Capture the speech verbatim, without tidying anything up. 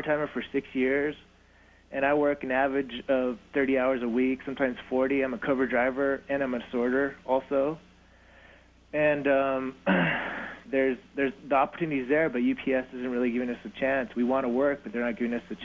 part-timer for six years, and I work an average of thirty hours a week, sometimes forty. I'm a cover driver, and I'm a sorter also. And um, there's there's the opportunity's there, but U P S isn't really giving us a chance. We want to work, but they're not giving us a